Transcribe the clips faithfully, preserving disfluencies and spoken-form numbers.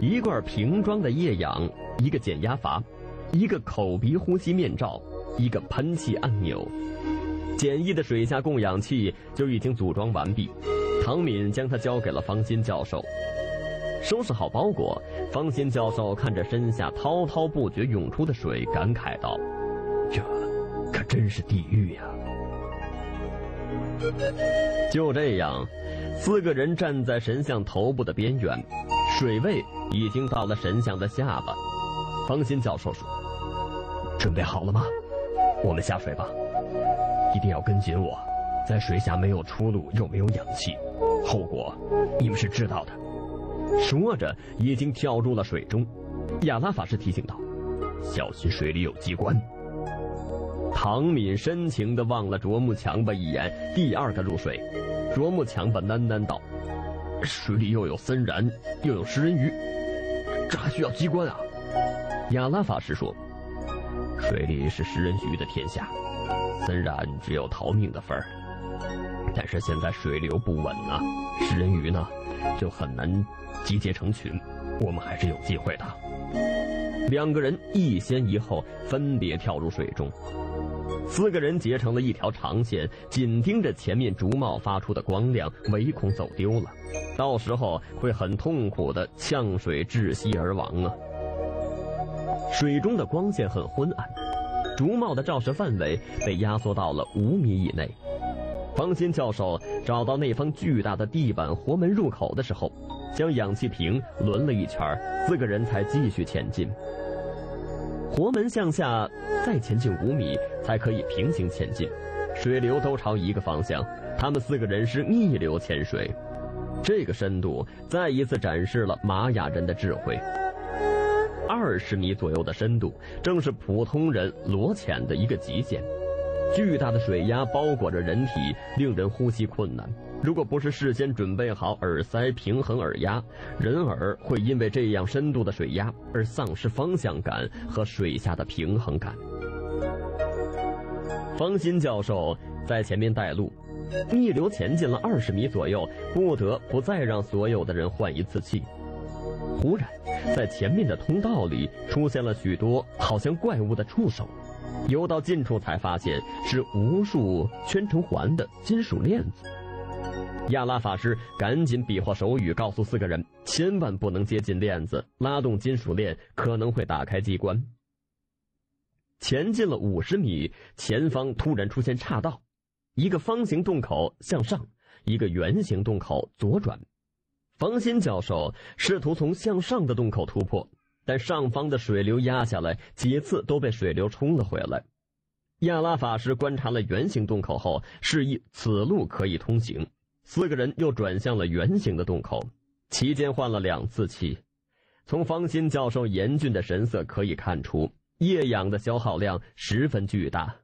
一罐瓶装的液氧，一个减压阀，一个口鼻呼吸面罩，一个喷气按钮。简易的水下供氧器就已经组装完毕，唐敏将它交给了方心教授。收拾好包裹，方心教授看着身下滔滔不绝涌出的水，感慨道：这可真是地狱呀！就这样，四个人站在神像头部的边缘，水位已经到了神像的下巴。方心教授说：准备好了吗？我们下水吧，一定要跟紧我，在水下没有出路又没有氧气，后果你们是知道的。说着已经跳入了水中。亚拉法师提醒道：小心水里有机关。唐敏深情地望了啄木强吧一眼，第二个入水。啄木强吧喃喃道：水里又有森然，又有食人鱼，这还需要机关啊？亚拉法师说：水里是食人鱼的天下，森然只有逃命的份儿。但是现在水流不稳啊，食人鱼呢就很难集结成群，我们还是有机会的。两个人一先一后分别跳入水中，四个人结成了一条长线，紧盯着前面竹帽发出的光亮，唯恐走丢了，到时候会很痛苦的呛水窒息而亡啊！水中的光线很昏暗，竹帽的照射范围被压缩到了五米以内。方心教授找到那方巨大的地板活门入口的时候，将氧气瓶轮了一圈，四个人才继续前进。活门向下再前进五米才可以平行前进，水流都朝一个方向，他们四个人是逆流潜水。这个深度再一次展示了玛雅人的智慧。二十米左右的深度正是普通人裸潜的一个极限。巨大的水压包裹着人体，令人呼吸困难。如果不是事先准备好耳塞平衡耳压，人耳会因为这样深度的水压而丧失方向感和水下的平衡感。方心教授在前面带路，逆流前进了二十米左右，不得不再让所有的人换一次气。忽然，在前面的通道里出现了许多好像怪物的触手，游到近处才发现是无数圈成环的金属链子。亚拉法师赶紧比划手语，告诉四个人千万不能接近链子，拉动金属链可能会打开机关。前进了五十米，前方突然出现岔道，一个方形洞口向上，一个圆形洞口左转。方心教授试图从向上的洞口突破，但上方的水流压下来，几次都被水流冲了回来。亚拉法师观察了圆形洞口后，示意此路可以通行。四个人又转向了圆形的洞口，期间换了两次气。从方心教授严峻的神色可以看出，液氧的消耗量十分巨大。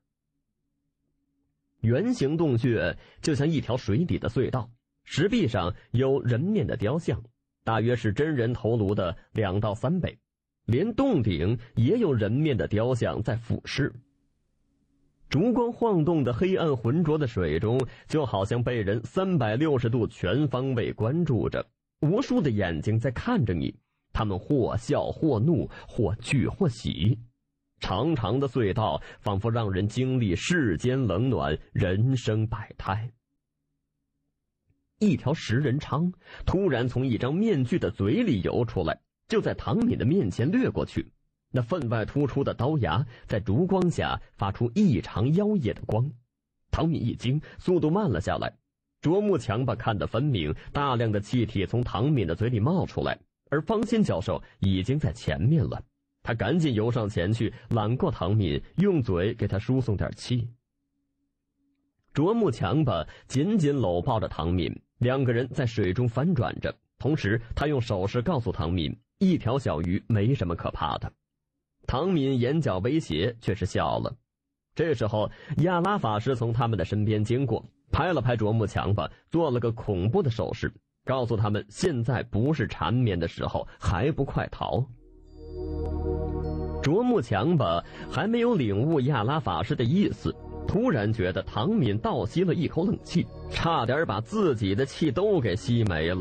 圆形洞穴就像一条水底的隧道，石壁上有人面的雕像，大约是真人头颅的两到三倍，连洞顶也有人面的雕像在俯视。烛光晃动的黑暗浑浊的水中，就好像被人三百六十度全方位关注着，无数的眼睛在看着你，他们或笑或怒，或惧或喜。长长的隧道仿佛让人经历世间冷暖，人生百态。一条食人鲳突然从一张面具的嘴里游出来，就在唐敏的面前掠过去。那分外突出的刀牙在烛光下发出异常妖冶的光。唐敏一惊，速度慢了下来。啄木强吧看得分明，大量的气体从唐敏的嘴里冒出来，而方心教授已经在前面了。他赶紧游上前去，揽过唐敏，用嘴给他输送点气。啄木强吧紧紧搂抱着唐敏，两个人在水中翻转着，同时他用手势告诉唐敏，一条小鱼没什么可怕的。唐敏眼角微斜，却是笑了。这时候亚拉法师从他们的身边经过，拍了拍啄木强吧，做了个恐怖的手势，告诉他们现在不是缠绵的时候，还不快逃。啄木强吧还没有领悟亚拉法师的意思，突然觉得唐敏倒吸了一口冷气，差点把自己的气都给吸没了。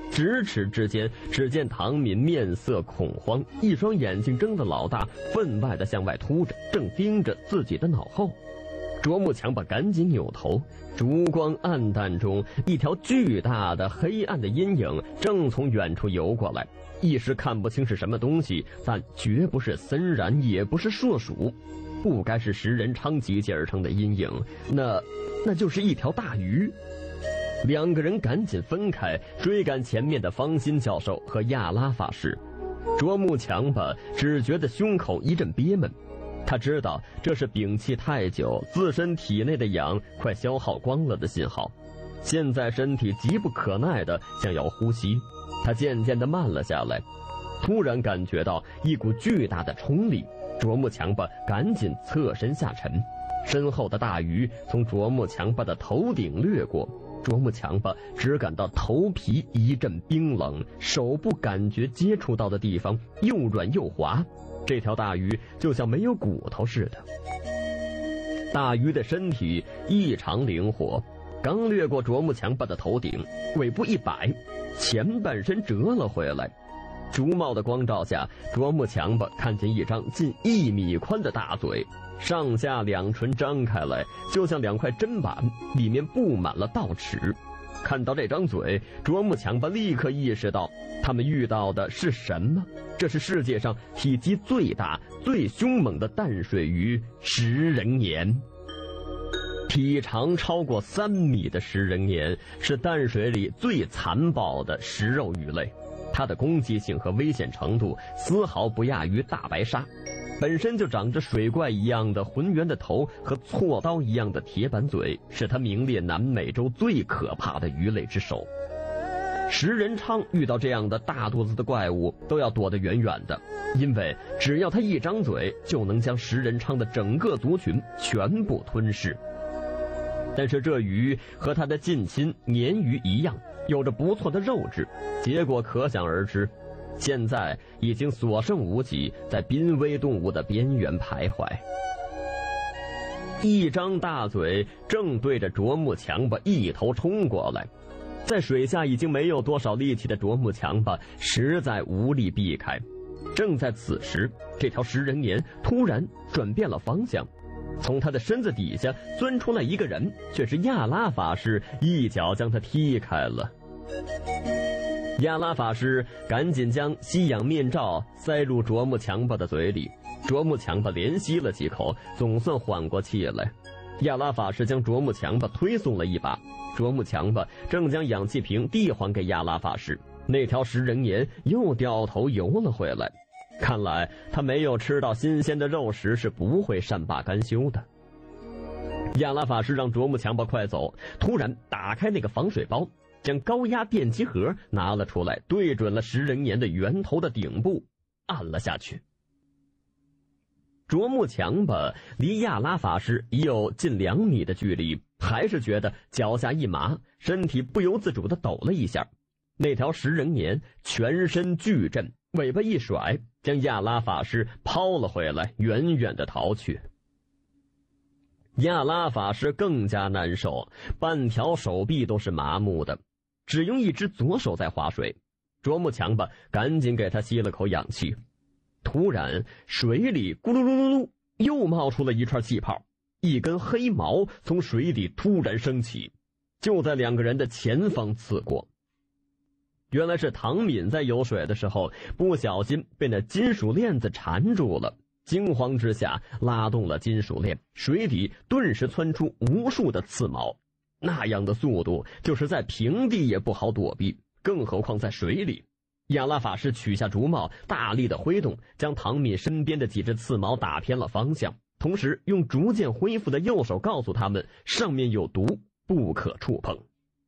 咫尺之间，只见唐敏面色恐慌，一双眼睛睁得老大，分外的向外凸着，正盯着自己的脑后。卓木强吧赶紧扭头，烛光暗淡中，一条巨大的黑暗的阴影正从远处游过来，一时看不清是什么东西，但绝不是森然，也不是硕鼠，不该是石仁昌集结而成的阴影，那那就是一条大鱼。两个人赶紧分开，追赶前面的方心教授和亚拉法师。卓木强吧只觉得胸口一阵憋闷，他知道这是屏气太久，自身体内的氧快消耗光了的信号。现在身体急不可耐地想要呼吸，他渐渐地慢了下来，突然感觉到一股巨大的冲力。卓木强吧赶紧侧身下沉，身后的大鱼从卓木强吧的头顶掠过，卓木强吧只感到头皮一阵冰冷，手部感觉接触到的地方又软又滑，这条大鱼就像没有骨头似的。大鱼的身体异常灵活，刚掠过卓木强吧的头顶，尾部一摆，前半身折了回来。竹帽的光照下，卓木强吧看见一张近一米宽的大嘴，上下两唇张开来，就像两块砧板，里面布满了倒齿。看到这张嘴，卓木强吧立刻意识到他们遇到的是什么，这是世界上体积最大最凶猛的淡水鱼食人鲶。体长超过三米的食人鲶是淡水里最残暴的食肉鱼类，它的攻击性和危险程度丝毫不亚于大白鲨，本身就长着水怪一样的浑圆的头和锉刀一样的铁板嘴，是它名列南美洲最可怕的鱼类之首。石仁昌遇到这样的大肚子的怪物都要躲得远远的，因为只要他一张嘴就能将石仁昌的整个族群全部吞噬。但是这鱼和它的近亲鲶鱼一样，有着不错的肉质，结果可想而知，现在已经所剩无几，在濒危动物的边缘徘徊。一张大嘴正对着卓木强吧一头冲过来，在水下已经没有多少力气的卓木强吧实在无力避开。正在此时，这条食人鲶突然转变了方向，从他的身子底下钻出来一个人，却是亚拉法师，一脚将他踢开了。亚拉法师赶紧将吸氧面罩塞入卓木强吧的嘴里，卓木强吧连吸了几口，总算缓过气来。亚拉法师将卓木强吧推送了一把，卓木强吧正将氧气瓶递还给亚拉法师，那条食人鲶又掉头游了回来。看来他没有吃到新鲜的肉食是不会善罢甘休的。亚拉法师让卓木强吧快走，突然打开那个防水包，将高压电击盒拿了出来，对准了食人鲶的源头的顶部按了下去。卓木强吧离亚拉法师已有近两米的距离，还是觉得脚下一麻，身体不由自主地抖了一下。那条食人鲶全身巨震，尾巴一甩，将亚拉法师抛了回来，远远地逃去。亚拉法师更加难受，半条手臂都是麻木的，只用一只左手在划水。卓木强吧赶紧给他吸了口氧气。突然水里咕噜噜噜噜又冒出了一串气泡，一根黑毛从水底突然升起，就在两个人的前方刺过。原来是唐敏在游水的时候不小心被那金属链子缠住了，惊慌之下拉动了金属链，水底顿时窜出无数的刺毛，那样的速度就是在平地也不好躲避，更何况在水里。亚拉法师取下竹帽，大力的挥动，将唐敏身边的几只刺毛打偏了方向，同时用逐渐恢复的右手告诉他们上面有毒，不可触碰。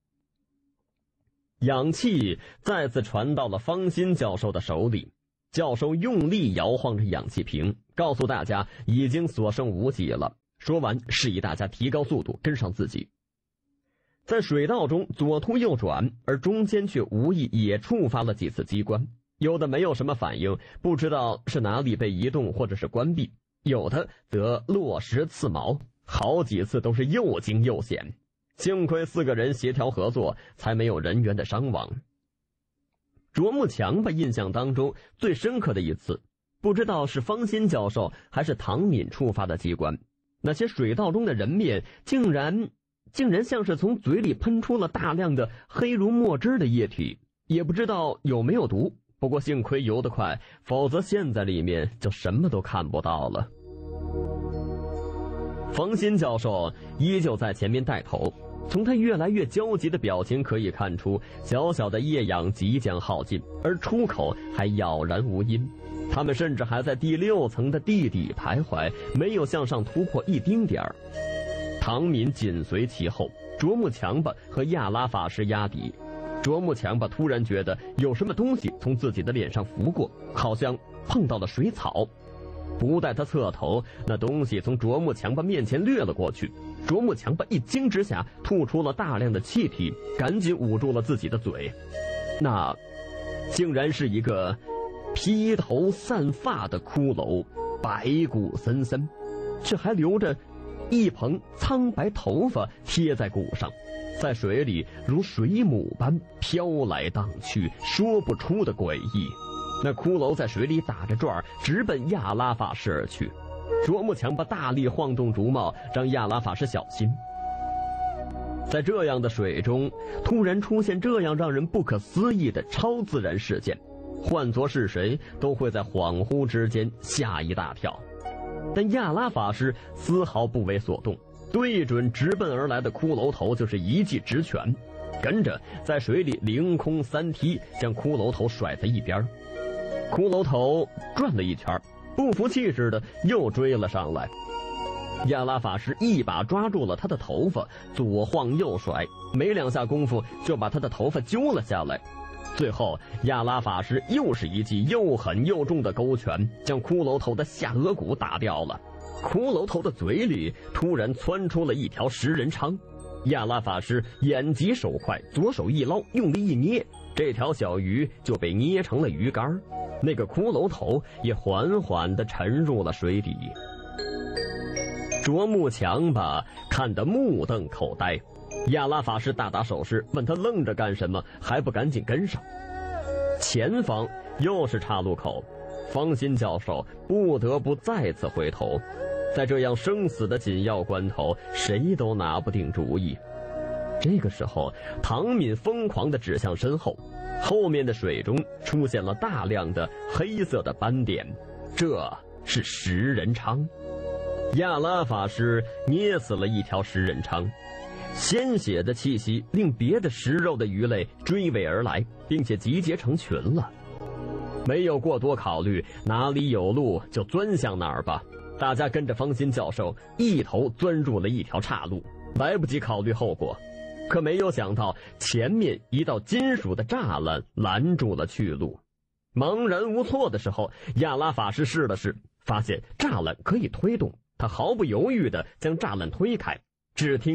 氧气再次传到了方心教授的手里，教授用力摇晃着氧气瓶，告诉大家已经所剩无几了，说完示意大家提高速度跟上自己。在水道中左突右转，而中间却无意也触发了几次机关，有的没有什么反应，不知道是哪里被移动或者是关闭，有的则落石刺毛，好几次都是又惊又险。幸亏四个人协调合作，才没有人员的伤亡。 啄木强吧印象当中最深刻的一次，不知道是方心教授还是唐敏触发的机关，那些水道中的人面竟然竟然像是从嘴里喷出了大量的黑如墨汁的液体，也不知道有没有毒，不过幸亏游得快，否则现在里面就什么都看不到了。方心教授依旧在前面带头，从他越来越焦急的表情可以看出，小小的液氧即将耗尽，而出口还杳然无音。他们甚至还在第六层的地底徘徊，没有向上突破一丁点儿。唐敏紧随其后，啄木强吧和亚拉法师压底。啄木强吧突然觉得有什么东西从自己的脸上拂过，好像碰到了水草。不待他侧头，那东西从啄木强吧面前掠了过去。啄木强吧一惊之下吐出了大量的气体，赶紧捂住了自己的嘴。那竟然是一个披头散发的骷髅，白骨森森，却还留着一蓬苍白头发贴在骨上，在水里如水母般飘来荡去，说不出的诡异。那骷髅在水里打着转，直奔亚拉法师而去。啄木强吧大力晃动竹帽，让亚拉法师小心。在这样的水中，突然出现这样让人不可思议的超自然事件，换作是谁都会在恍惚之间吓一大跳。但亚拉法师丝毫不为所动，对准直奔而来的骷髅头就是一记直拳，跟着在水里凌空三踢，将骷髅头甩在一边。骷髅头转了一圈，不服气似的又追了上来。亚拉法师一把抓住了他的头发，左晃右甩，没两下功夫就把他的头发揪了下来。最后亚拉法师又是一记又狠又重的勾拳，将骷髅头的下颌骨打掉了。骷髅头的嘴里突然窜出了一条食人鲳，亚拉法师眼疾手快，左手一捞，用力一捏，这条小鱼就被捏成了鱼干，那个骷髅头也缓缓地沉入了水底。啄木强吧看得目瞪口呆，亚拉法师大打手势，问他愣着干什么，还不赶紧跟上。前方又是岔路口，方心教授不得不再次回头。在这样生死的紧要关头，谁都拿不定主意。这个时候，唐敏疯狂地指向身后，后面的水中出现了大量的黑色的斑点，这是食人鲳。亚拉法师捏死了一条食人鲳，鲜血的气息令别的食肉的鱼类追尾而来，并且集结成群了。没有过多考虑，哪里有路就钻向哪儿吧。大家跟着方心教授一头钻入了一条岔路，来不及考虑后果。可没有想到，前面一道金属的栅栏拦住了去路。茫然无措的时候，亚拉法师试了试，发现栅栏可以推动，他毫不犹豫地将栅栏推开，只听